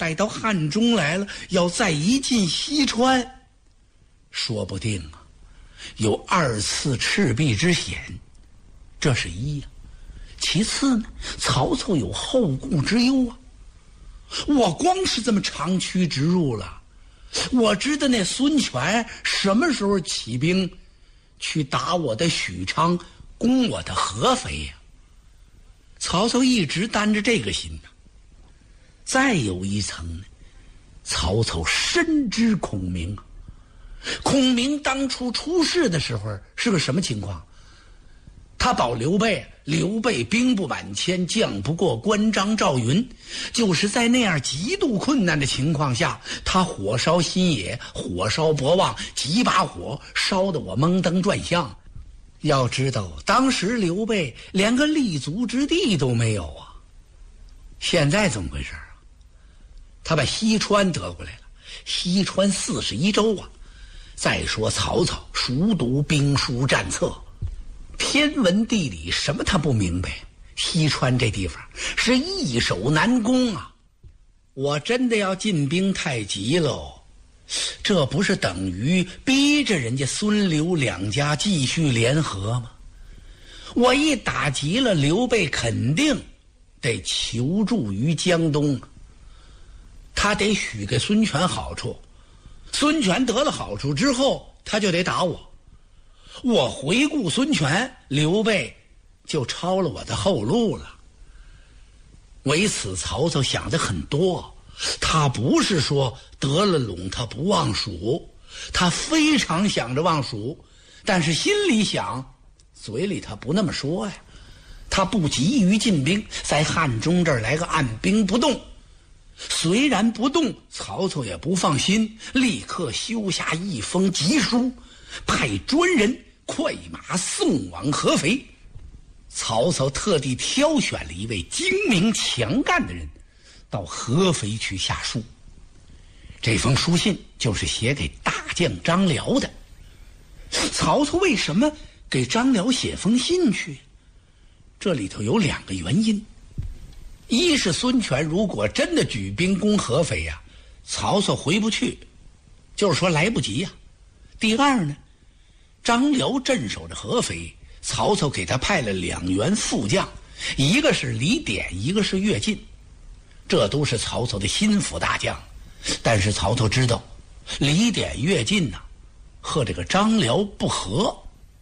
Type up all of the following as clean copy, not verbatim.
带到汉中来了，要再一进西川，说不定啊，有2次赤壁之险，这是一呀。其次呢，曹操有后顾之忧啊。我光是这么长驱直入了，我知道那孙权什么时候起兵去打我的许昌，攻我的合肥呀。曹操一直担着这个心呢。再有一层呢，曹操深知孔明啊。孔明当初出事的时候是个什么情况？他保刘备，刘备兵不满千，将不过关张赵云，就是在那样极度困难的情况下，他火烧新野，火烧博望，几把火烧得我蒙登转向。要知道当时刘备连个立足之地都没有啊。现在怎么回事啊？他把西川得过来了，西川41州啊。再说曹操熟读兵书战策，天文地理什么他不明白。西川这地方是易守难攻啊，我真的要进兵太急喽，这不是等于逼着人家孙刘两家继续联合吗？我一打急了，刘备肯定得求助于江东，他得许给孙权好处，孙权得了好处之后，他就得打我。我回顾孙权，刘备就抄了我的后路了。为此曹操想的很多，他不是说得了陇他不忘蜀，他非常想着忘蜀，但是心里想，嘴里他不那么说呀。他不急于进兵，在汉中这儿来个按兵不动。虽然不动，曹操也不放心，立刻修下一封急书，派专人快马送往合肥。曹操特地挑选了一位精明强干的人到合肥去下书。这封书信就是写给大将张辽的。曹操为什么给张辽写封信去？这里头有2个原因。一是孙权如果真的举兵攻合肥呀，曹操回不去，就是说来不及呀。第二呢，张辽镇守着合肥，曹操给他派了2员副将，一个是李典，一个是乐进，这都是曹操的心腹大将。但是曹操知道李典、乐进呢和这个张辽不和，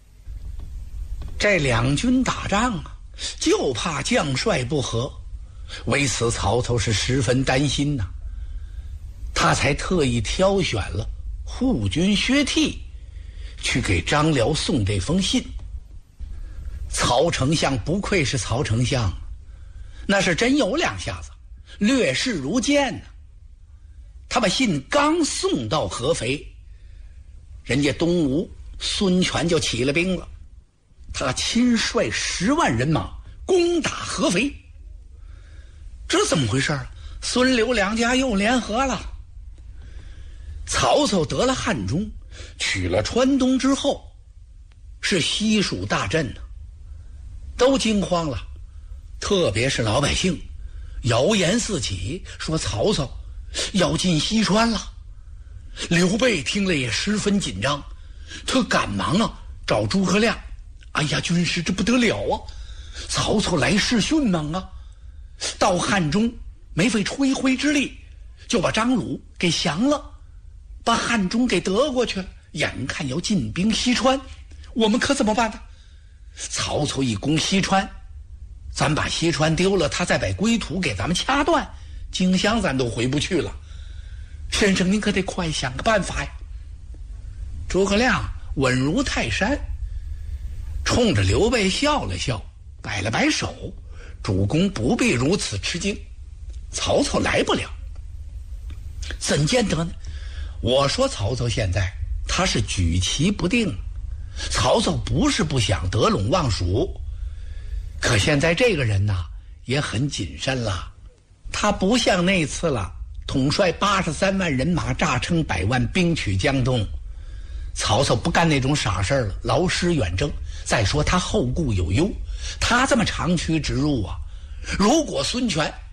这2军打仗啊，就怕将帅不和。为此曹操是十分担心呐，他才特意挑选了护军薛悌去给张辽送这封信。曹丞相不愧是曹丞相，那是真有2下子，略视如剑呢。他把信刚送到合肥，人家东吴孙权就起了兵了，他亲率10万人马攻打合肥。这怎么回事啊？孙刘两家又联合了。曹操得了汉中，取了川东之后，是西蜀大震呢，都惊慌了，特别是老百姓，谣言四起，说曹操要进西川了。刘备听了也十分紧张，他赶忙啊找诸葛亮，哎呀，军师这不得了啊，曹操来势迅猛啊，到汉中没费吹灰之力就把张鲁给降了，把汉中给得过去了，眼看要进兵西川，我们可怎么办呢？曹操一攻西川，咱把西川丢了，他再把归途给咱们掐断，荆襄咱都回不去了。先生您可得快想个办法呀。诸葛亮稳如泰山，冲着刘备笑了笑，摆了摆手，主公不必如此吃惊，曹操来不了。怎见得呢？我说曹操现在他是举棋不定，曹操不是不想得陇望蜀，可现在这个人呐也很谨慎了，他不像那次了，统帅83万人马，诈称100万兵取江东。曹操不干那种傻事了，劳师远征。再说他后顾有忧，他这么长驱直入啊，如果孙权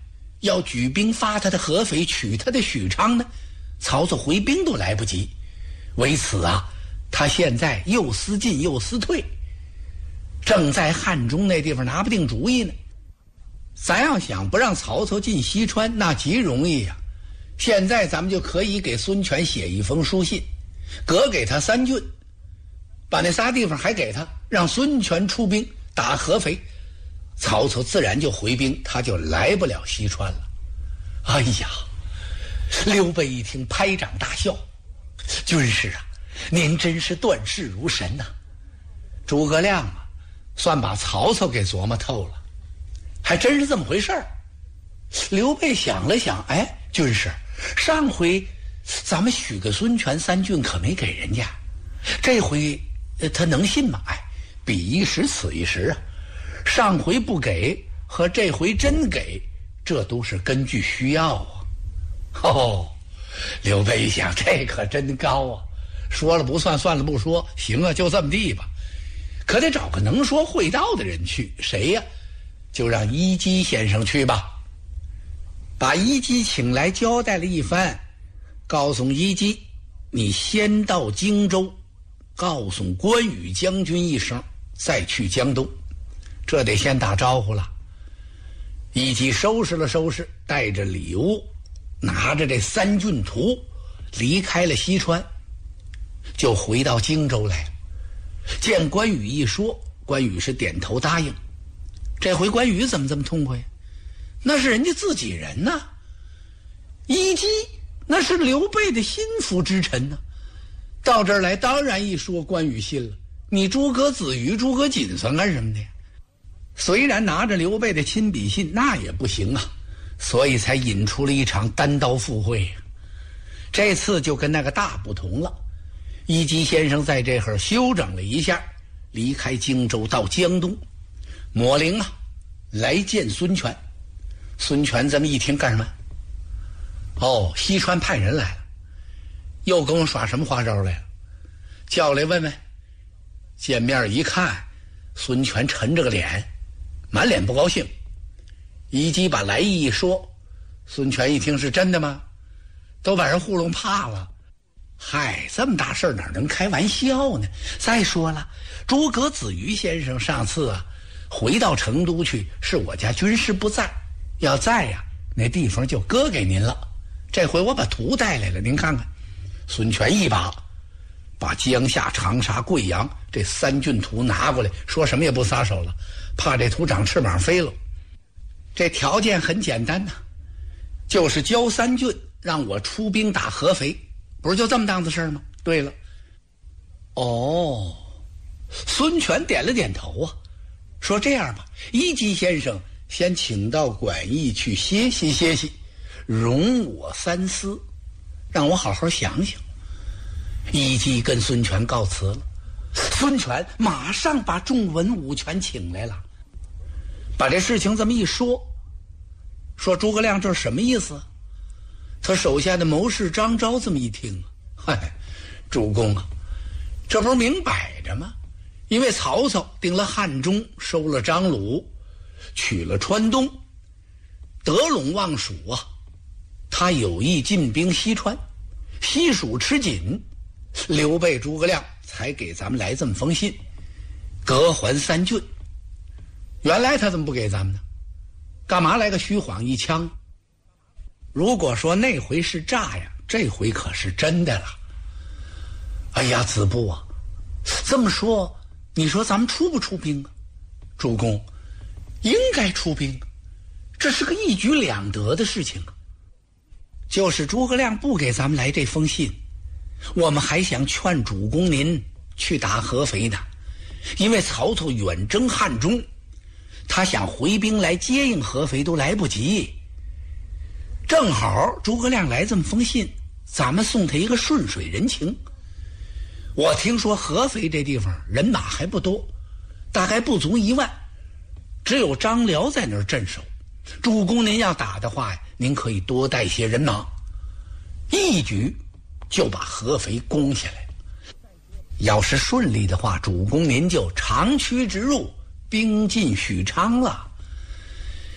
要举兵发他的合肥，取他的许昌呢，曹操回兵都来不及。为此啊，他现在又思进又思退，正在汉中那地方拿不定主意呢。咱要想不让曹操进西川，那极容易呀。现在咱们就可以给孙权写一封书信，各给他3郡，把那仨地方还给他，让孙权出兵打合肥，曹操自然就回兵，他就来不了西川了。哎呀，刘备一听拍掌大笑，军师啊，您真是断事如神呐。诸葛亮啊，算把曹操给琢磨透了，还真是这么回事儿。刘备想了想，哎，军师，上回咱们许个孙权3郡可没给人家，这回他能信吗？哎，彼一时此一时啊，上回不给和这回真给，这都是根据需要啊。哦，刘备一想，这可真高啊，说了不算，算了不说，行啊，就这么地吧。可得找个能说会道的人去，谁呀？就让伊基先生去吧。把伊基请来，交代了一番，告诉伊基，你先到荆州，告诉关羽将军一声，再去江东。这得先打招呼了。伊基收拾了收拾，带着礼物，拿着这3郡图，离开了西川，就回到荆州来了。见关羽一说，关羽是点头答应。这回关羽怎么这么痛快呀？那是人家自己人呐。伊基那是刘备的心腹之臣呐，到这儿来当然一说关羽信了。你诸葛子瑜、诸葛瑾算干什么的呀？虽然拿着刘备的亲笔信，那也不行啊，所以才引出了一场单刀赴会呀。这次就跟那个大不同了。伊基先生在这会儿休整了一下，离开荆州到江东，抹陵啊，来见孙权。孙权这么一听，干什么？哦，西川派人来了，又跟我耍什么花招来了？叫来问问。见面一看，孙权沉着个脸，满脸不高兴。伊基把来意一说，孙权一听，是真的吗？都把人糊弄怕了。嗨，这么大事哪能开玩笑呢？再说了，诸葛子瑜先生上次啊回到成都去，是我家军师不在，要在呀，那地方就割给您了。这回我把图带来了，您看看。孙权一把江夏、长沙、贵阳这3郡图拿过来，说什么也不撒手了，怕这图长翅膀飞了。这条件很简单呐，就是交3郡，让我出兵打合肥，不是就这么档子事儿吗？对了。哦，孙权点了点头啊，说这样吧，伊基先生先请到馆驿去歇息歇息，容我3思，让我好好想想。伊基跟孙权告辞了。孙权马上把众文武全请来了，把这事情这么一说，说诸葛亮这是什么意思？他手下的谋士张昭这么一听，嗨，主公啊，这不是明摆着吗？因为曹操定了汉中，收了张鲁，取了川东，得陇望蜀啊，他有意进兵西川，西蜀吃紧，刘备诸葛亮才给咱们来这么封信，各还3郡。原来他怎么不给咱们呢？干嘛来个虚晃一枪？如果说那回是诈呀，这回可是真的了。哎呀，子布啊，这么说，你说咱们出不出兵啊？主公，应该出兵，这是个一举两得的事情啊。就是诸葛亮不给咱们来这封信，我们还想劝主公您去打合肥呢，因为曹操远征汉中，他想回兵来接应合肥都来不及。正好诸葛亮来这么封信，咱们送他一个顺水人情。我听说合肥这地方人马还不多，大概不足1万，只有张辽在那儿镇守。主公您要打的话，您可以多带些人马，一举就把合肥攻下来。要是顺利的话，主公您就长驱直入，兵进许昌了。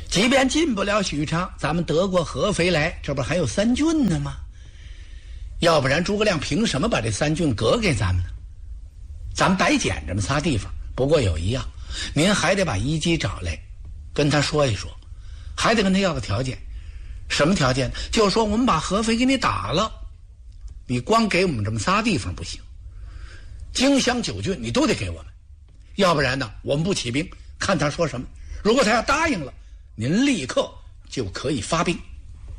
即便进不了许昌，咱们得过合肥来，这不还有三郡呢吗？要不然诸葛亮凭什么把这三郡割给咱们呢？咱们白捡这么仨地方。不过有一样，您还得把一姬找来，跟他说一说，还得跟他要个条件。什么条件？就是说我们把合肥给你打了，你光给我们这么仨地方不行，荆襄9郡你都得给我们，要不然呢我们不起兵。看他说什么，如果他要答应了，您立刻就可以发兵。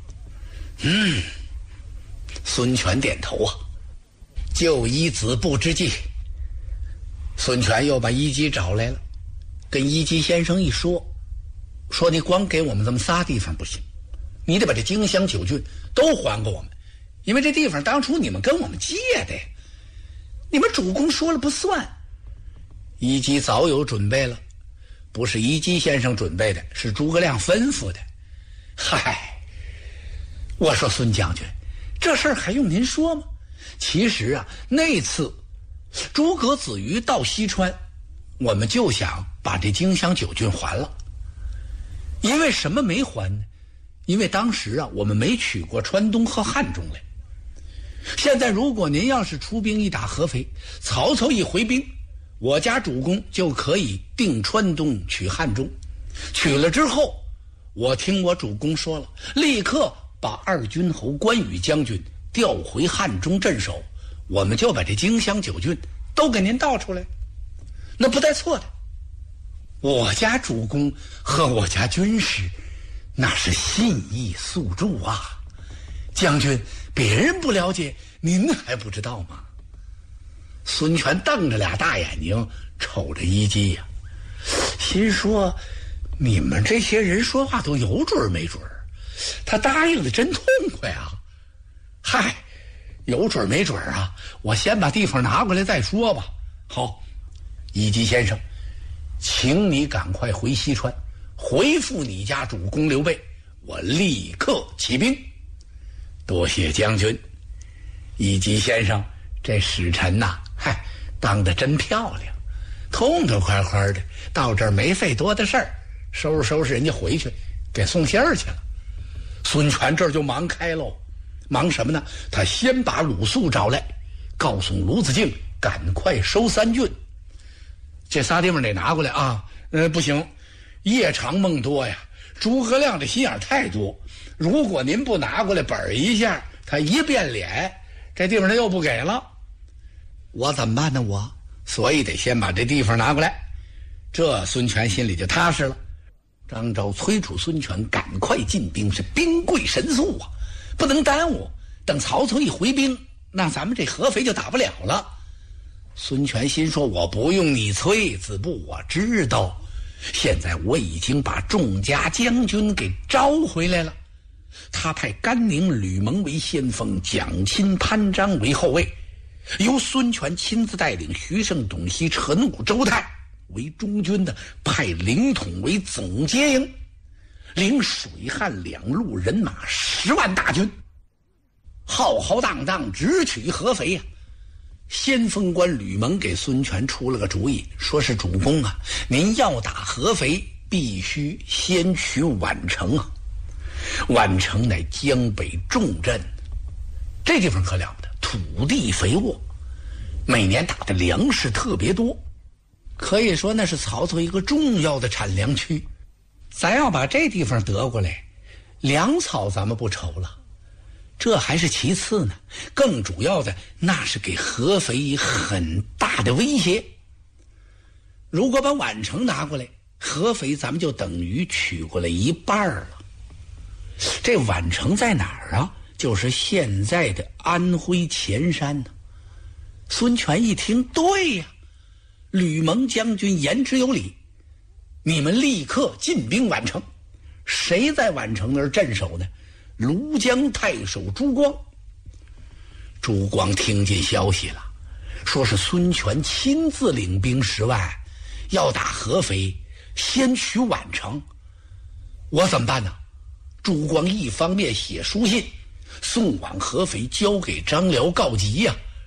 孙权点头啊，就依子布之计。孙权又把一姬找来了，跟一姬先生一说，说你光给我们这么仨地方不行，你得把这荆襄9郡都还给我们，因为这地方当初你们跟我们借的，你们主公说了不算。一姬早有准备了，不是一姬先生准备的，是诸葛亮吩咐的。嗨，我说孙将军，这事儿还用您说吗？其实啊，那次诸葛子瑜到西川，我们就想把这荆襄9郡还了。因为什么没还呢？因为当时啊，我们没取过川东和汉中来。现在如果您要是出兵一打合肥，曹操一回兵，我家主公就可以定川东取汉中。取了之后，我听我主公说了，立刻把2军侯关羽将军调回汉中镇守，我们就把这荆襄9郡都给您倒出来，那不带错的。我家主公和我家军师那是信义宿著啊，将军别人不了解，您还不知道吗？孙权瞪着俩大眼睛瞅着一姬呀，心说你们这些人说话都有准没准，他答应的真痛快啊。嗨，有准没准啊，我先把地方拿过来再说吧。好，一姬先生，请你赶快回西川，回复你家主公刘备，我立刻起兵。多谢将军。一姬先生，这使臣呐，嗨，当得真漂亮，痛痛快快的到这儿没费多的事儿，收拾收拾人家回去给送信儿去了。孙权这儿就忙开喽，忙什么呢？他先把鲁肃找来，告诉卢子敬赶快收3郡，这仨地方得拿过来啊。不行，夜长梦多呀，诸葛亮这心眼太多，如果您不拿过来本一下，他一变脸，这地方他又不给了，我怎么办呢？所以得先把这地方拿过来，这孙权心里就踏实了。张昭催促孙权赶快进兵，是兵贵神速啊，不能耽误，等曹操一回兵，那咱们这合肥就打不了了。孙权心说，我不用你催，子布我知道，现在我已经把众家将军给招回来了。他派甘宁、吕蒙为先锋，蒋钦、潘璋为后卫，由孙权亲自带领徐盛、董袭、陈武、周泰为中军的，派凌统为总接营，领水旱2路人马10万大军，浩浩荡荡直取合肥呀。先锋官吕蒙给孙权出了个主意，说是主公啊，您要打合肥，必须先取宛城啊。宛城乃江北重镇，这地方可了不得，土地肥沃，每年打的粮食特别多，可以说那是曹操一个重要的产粮区。咱要把这地方得过来，粮草咱们不愁了，这还是其次呢，更主要的那是给合肥很大的威胁。如果把宛城拿过来，合肥咱们就等于取过来一半了。这宛城在哪儿啊？就是现在的安徽潜山呢。孙权一听，对呀，吕蒙将军言之有理，你们立刻进兵宛城。谁在宛城那儿镇守呢？庐江太守朱光。朱光听见消息了，说是孙权亲自领兵10万，要打合肥，先取宛城。我怎么办呢？朱光一方面写书信送往合肥，交给张辽告急呀。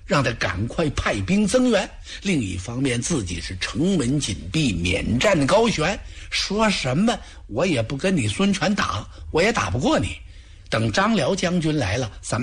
让他赶快派兵增援；另一方面，自己是城门紧闭，免战高悬，说什么我也不跟你孙权打，我也打不过你。等张辽将军来了，咱们